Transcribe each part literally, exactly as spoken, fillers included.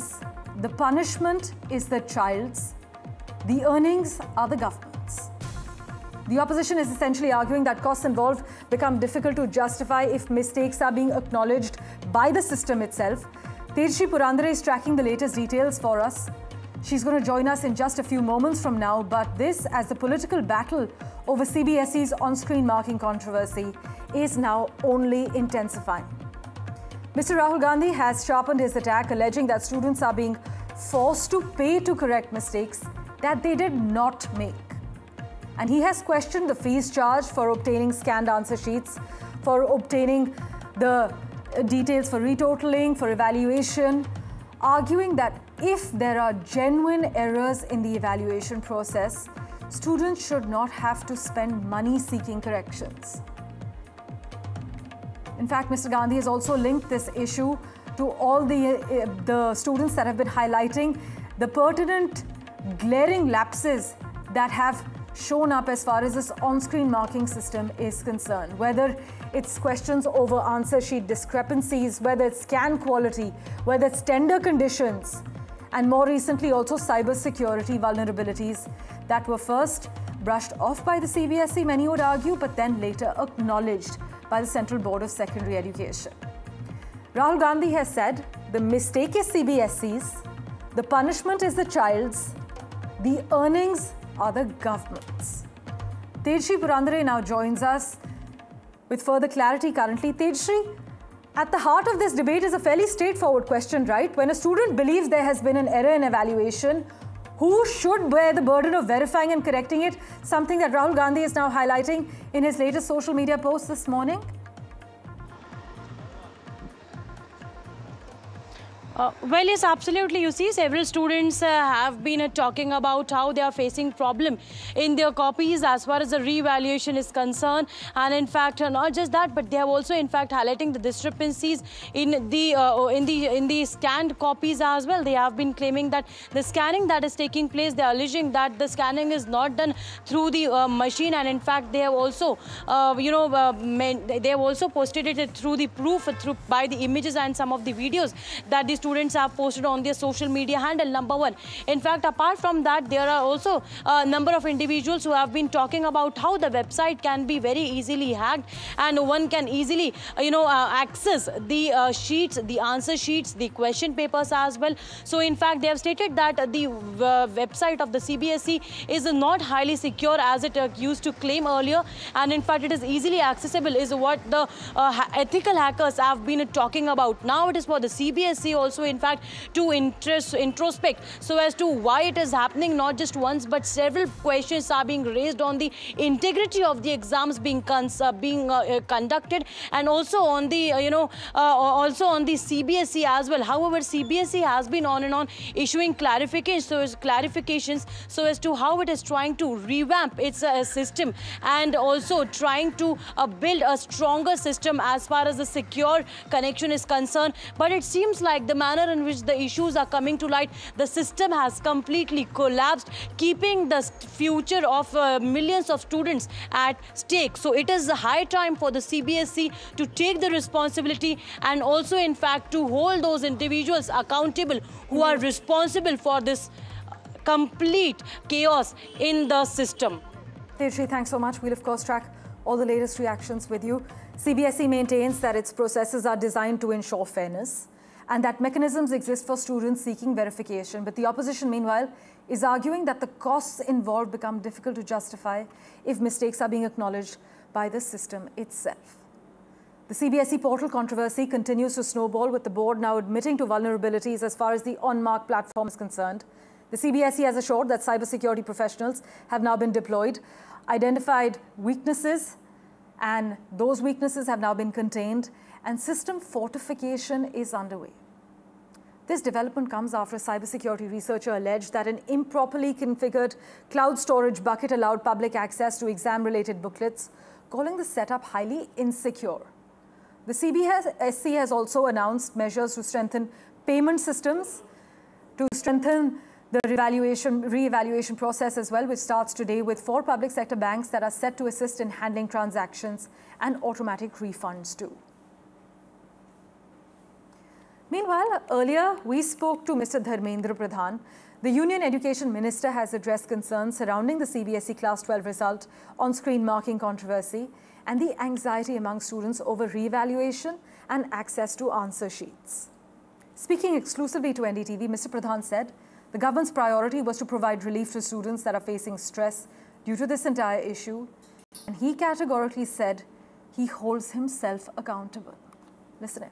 earnings, the punishment is the child's, the earnings are the government's. The opposition is essentially arguing that costs involved become difficult to justify if mistakes are being acknowledged by the system itself. Tejaswi Purandare is tracking the latest details for us. She's going to join us in just a few moments from now, but this, as the political battle over C B S E's on-screen marking controversy is now only intensifying. Mister Rahul Gandhi has sharpened his attack, alleging that students are being forced to pay to correct mistakes that they did not make. And he has questioned the fees charged for obtaining scanned answer sheets, for obtaining the details for retotaling, for evaluation, arguing that if there are genuine errors in the evaluation process, students should not have to spend money seeking corrections. In fact, Mister Gandhi has also linked this issue to all the, uh, the students that have been highlighting the pertinent, glaring lapses that have shown up as far as this on-screen marking system is concerned. Whether it's questions over answer sheet discrepancies, whether it's scan quality, whether it's tender conditions, and more recently also cyber security vulnerabilities that were first brushed off by the C B S E, many would argue, but then later acknowledged by the Central Board of Secondary Education. Rahul Gandhi has said the mistake is C B S E's, the punishment is the child's, the earnings are the government's. Tejaswi Purandare now joins us with further clarity currently. Tejaswi, at the heart of this debate is a fairly straightforward question, right? When a student believes there has been an error in evaluation, who should bear the burden of verifying and correcting it? Something that Rahul Gandhi is now highlighting in his latest social media post this morning. Uh, well, yes, absolutely. You see, several students uh, have been uh, talking about how they are facing problem in their copies as far as the re-evaluation is concerned. And in fact, uh, not just that, but they have also, in fact, highlighting the discrepancies in the uh, in the in the scanned copies as well. They have been claiming that the scanning that is taking place, they are alleging that the scanning is not done through the uh, machine. And in fact, they have also, uh, you know, uh, they have also posted it through the proof through by the images and some of the videos that the students have posted on their social media handle, number one. In fact, apart from that, there are also a number of individuals who have been talking about how the website can be very easily hacked and one can easily, you know, uh, access the uh, sheets, the answer sheets, the question papers as well. So, in fact, they have stated that the uh, website of the C B S E is not highly secure as it uh, used to claim earlier. And in fact, it is easily accessible is what the uh, ethical hackers have been talking about. Now it is for the C B S E also, in fact, to interest, introspect so as to why it is happening, not just once, but several questions are being raised on the integrity of the exams being cons uh, being uh, uh, conducted, and also on the, uh, you know, uh, also on the C B S E as well. However, C B S E has been on and on issuing clarifications, so as clarifications so as to how it is trying to revamp its uh, system and also trying to uh, build a stronger system as far as the secure connection is concerned. But it seems like the manner in which the issues are coming to light, the system has completely collapsed, keeping the future of uh, millions of students at stake. So it is high time for the C B S E to take the responsibility and also, in fact, to hold those individuals accountable who are responsible for this complete chaos in the system. Tejaswi, thanks so much. We'll, of course, track all the latest reactions with you. C B S E maintains that its processes are designed to ensure fairness and that mechanisms exist for students seeking verification. But the opposition, meanwhile, is arguing that the costs involved become difficult to justify if mistakes are being acknowledged by the system itself. The C B S E portal controversy continues to snowball, with the board now admitting to vulnerabilities as far as the OnMark platform is concerned. The C B S E has assured that cybersecurity professionals have now been deployed, identified weaknesses, and those weaknesses have now been contained, and system fortification is underway. This development comes after a cybersecurity researcher alleged that an improperly configured cloud storage bucket allowed public access to exam-related booklets, calling the setup highly insecure. The C B S E has also announced measures to strengthen payment systems, to strengthen the re-evaluation, re-evaluation process as well, which starts today with four public sector banks that are set to assist in handling transactions and automatic refunds too. Meanwhile, earlier we spoke to Mister Dharmendra Pradhan. The Union Education Minister has addressed concerns surrounding the C B S E Class twelve result on-screen marking controversy and the anxiety among students over re-evaluation and access to answer sheets. Speaking exclusively to N D T V, Mister Pradhan said the government's priority was to provide relief to students that are facing stress due to this entire issue, and he categorically said he holds himself accountable. Listen in.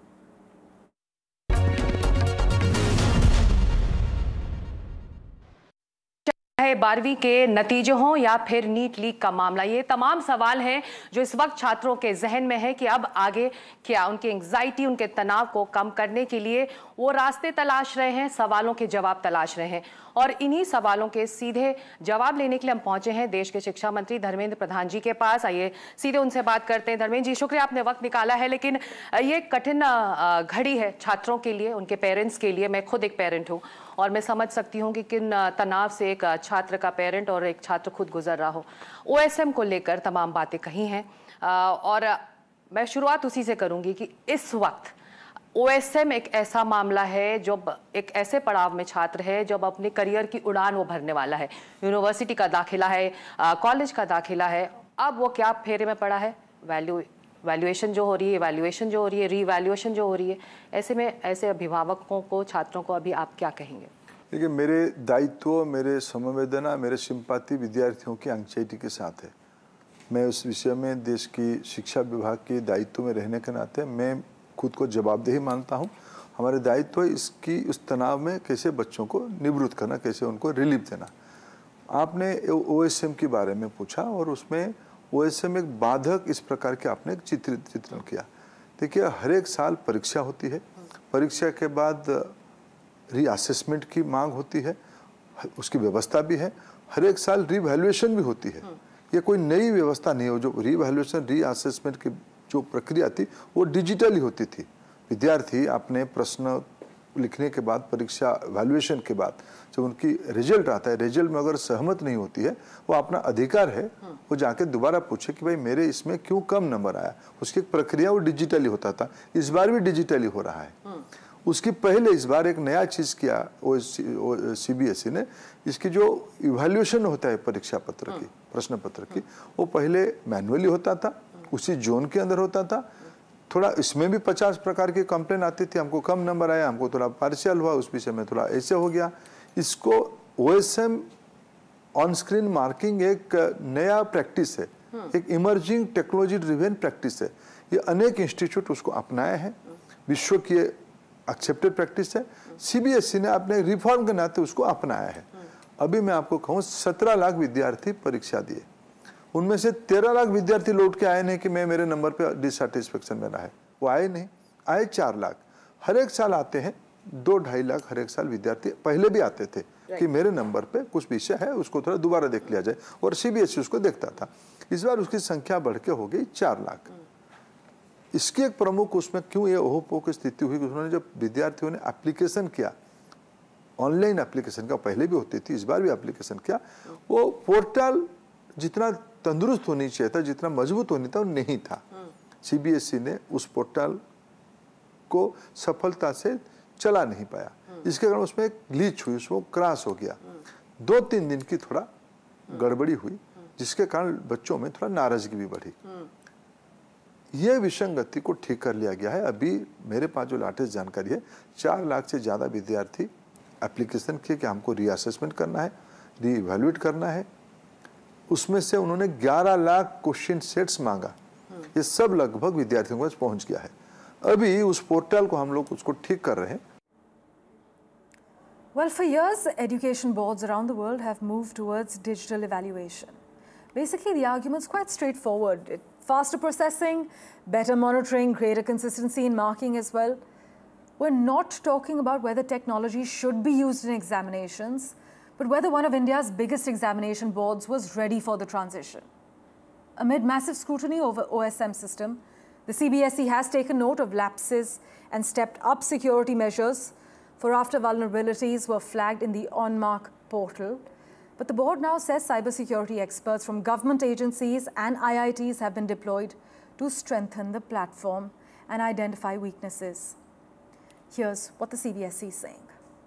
है बारहवीं के नतीजे हों या फिर NEET leak का मामला, ये तमाम सवाल हैं जो इस वक्त छात्रों के जहन में है कि अब आगे क्या। उनकी एंग्जाइटी, उनके तनाव को कम करने के लिए वो रास्ते तलाश रहे हैं, सवालों के जवाब तलाश रहे हैं, और इन्हीं सवालों के सीधे जवाब लेने के लिए हम पहुंचे हैं देश के शिक्षा मंत्री धर्मेंद्र प्रधान जी के पास। आइए सीधे उनसे बात करते हैं। धर्मेंद्र जी, शुक्रिया आपने वक्त निकाला है, लेकिन ये कठिन घड़ी है छात्रों के लिए, उनके पेरेंट्स के लिए। मैं खुद एक पेरेंट हूँ और मैं समझ सकती हूँ कि किन तनाव से एक छात्र का पेरेंट और एक छात्र खुद गुजर रहा हो। ओएसएम को लेकर तमाम बातें कही हैं और मैं शुरुआत उसी से करूँगी कि इस वक्त ओएसएम एक ऐसा मामला है जो एक ऐसे पड़ाव में छात्र है जब अपने करियर की उड़ान वो भरने वाला है। यूनिवर्सिटी का दाखिला है, कॉलेज का दाखिला है, अब वो क्या फेरे में पड़ा है, वैल्यू वैल्यूएशन जो हो रही है, इवैल्यूएशन जो हो रही है, रीवैल्यूएशन जो हो रही है। ऐसे में ऐसे अभिभावकों को, छात्रों को अभी आप क्या कहेंगे? देखिए, मेरे दायित्व, मेरे समवेदना, मेरे सिंपैथी विद्यार्थियों की एंग्जाइटी के साथ है। मैं उस विषय में देश की शिक्षा विभाग के दायित्व में रहने के नाते मैं खुद को जवाबदेही मानता हूँ। हमारे दायित्व इसकी उस तनाव में कैसे बच्चों को निवृत्त करना, कैसे उनको रिलीफ देना। आपने ओएसएम के बारे में पूछा और उसमें ओएसएम एक बाधक इस प्रकार के आपने एक चित्रित चित्रण किया। देखिए, हर एक साल परीक्षा होती है, परीक्षा के बाद रीअसेसमेंट की मांग होती है, उसकी व्यवस्था भी है, हर एक साल रीवैल्यूएशन भी होती है। ये कोई नई व्यवस्था नहीं हो। जो रीवैल्यूएशन, रीअसेसमेंट की जो प्रक्रिया थी वो डिजिटली होती थी। विद्यार्थी अपने प्रश्न लिखने के बाद, परीक्षा वैल्यूएशन के बाद जब उनकी रिजल्ट आता है, रिजल्ट में अगर सहमत नहीं होती है, वो अपना अधिकार है वो जाके दोबारा पूछे कि भाई मेरे इसमें क्यों कम नंबर आया। उसकी एक प्रक्रिया वो डिजिटली होता था, इस बार भी डिजिटली हो रहा है। उसकी पहले इस बार एक नया चीज़ किया वो सीबीएसई ने, इसकी जो इवैल्यूएशन होता है परीक्षा पत्र की, प्रश्न पत्र की, वो पहले मैनुअली होता था, उसी जोन के अंदर होता था। थोड़ा इसमें भी पचास प्रकार की कंप्लेन आती थी, हमको कम नंबर आया, हमको थोड़ा पार्शियल हुआ, उस विषय में थोड़ा ऐसे हो गया। इसको ओएसएम ऑन स्क्रीन मार्किंग एक नया प्रैक्टिस है, एक इमर्जिंग टेक्नोलॉजी ड्रिवन प्रैक्टिस है। ये अनेक इंस्टीट्यूट उसको अपनाए हैं, विश्व की एक्सेप्टेड प्रैक्टिस है। सीबीएसई ने अपने रिफॉर्म के नाते उसको अपनाया है। अभी मैं आपको कहूँ, सत्रह लाख विद्यार्थी परीक्षा दिए, उनमें से तेरह लाख विद्यार्थी लौट के आए नहीं कि मैं मेरे नंबर पे डिससेटिस्फेक्शन में रहा है, वो आए नहीं, आए चार लाख। हर एक साल आते हैं दो ढाई लाख हर एक साल विद्यार्थी, पहले भी आते थे कि मेरे नंबर पे कुछ विषय है उसको थोड़ा दोबारा देख लिया जाए, और सीबीएसई उसको देखता था। इस बार उसकी संख्या बढ़ के हो गई चार लाख। इसकी एक प्रमुख उसमें क्यों ये ओहो की स्थिति हुई कि उन्होंने जब विद्यार्थियों ने एप्लीकेशन किया, ऑनलाइन एप्लीकेशन का पहले भी होती थी, इस बार भी एप्लीकेशन किया, वो पोर्टल जितना तंदुरुस्त होनी चाहिए था, जितना मजबूत होनी था, वो नहीं था। सीबीएसई ने उस पोर्टल को सफलता से चला नहीं पाया, इसके कारण उसमें एक ग्लिच हुई, उसमें क्रैश हो गया। दो तीन दिन की थोड़ा गड़बड़ी हुई, जिसके कारण बच्चों में थोड़ा नाराजगी भी बढ़ी। यह विसंगति को ठीक कर लिया गया है। अभी मेरे पास जो लेटेस्ट जानकारी है, चार लाख से ज़्यादा विद्यार्थी एप्लीकेशन किए कि हमको रीअसेसमेंट करना है, री इवैल्यूएट करना है। उसमें से उन्होंने ग्यारह लाख क्वेश्चन सेट्स मांगा। ये सब लगभग विद्यार्थियों के पास पहुंच गया है। अभी उस पोर्टल को हम लोग उसको ठीक कर रहे हैं। Well, for years, education boards around the world have moved towards digital evaluation. Basically, the argument's quite straightforward. It, faster processing, better monitoring, greater consistency in marking as well. We're not talking about whether technology should be used in examinations, but whether one of India's biggest examination boards was ready for the transition. Amid massive scrutiny over O S M system, the C B S E has taken note of lapses and stepped up security measures for after vulnerabilities were flagged in the OnMark portal. But the board now says cybersecurity experts from government agencies and I I Ts have been deployed to strengthen the platform and identify weaknesses. Here's what the C B S E is saying.